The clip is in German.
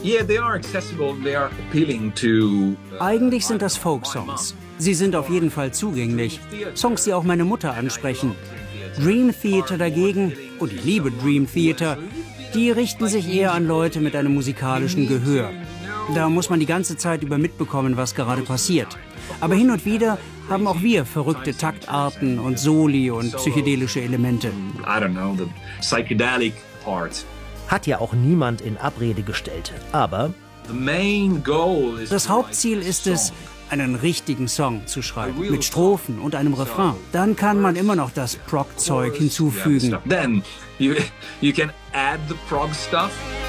Eigentlich sind das Folk-Songs. Sie sind auf jeden Fall zugänglich. Songs, die auch meine Mutter ansprechen. Dream Theater dagegen, und ich liebe Dream Theater, die richten sich eher an Leute mit einem musikalischen Gehör. Da muss man die ganze Zeit über mitbekommen, was gerade passiert. Aber hin und wieder haben auch wir verrückte Taktarten und Soli und psychedelische Elemente. Hat ja auch niemand in Abrede gestellt. Aber das Hauptziel ist es, einen richtigen Song zu schreiben, mit Strophen und einem Refrain. Dann kann man immer noch das Prog-Zeug hinzufügen. Then you can add the prog stuff.